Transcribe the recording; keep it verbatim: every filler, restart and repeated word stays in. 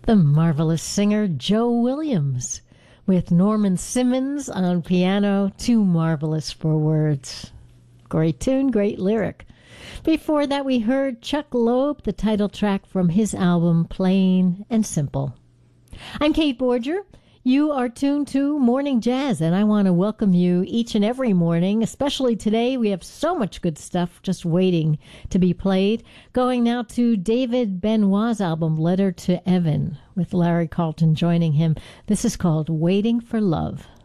The marvelous singer Joe Williams, with Norman Simmons on piano, too marvelous for words. Great tune, great lyric. Before that, we heard Chuck Loeb, the title track from his album Plain and Simple. I'm Kate Borger. You are tuned to Morning Jazz, and I want to welcome you each and every morning, especially today. We have so much good stuff just waiting to be played. Going now to David Benoit's album, Letter to Evan, with Larry Carlton joining him. This is called Waiting for Love.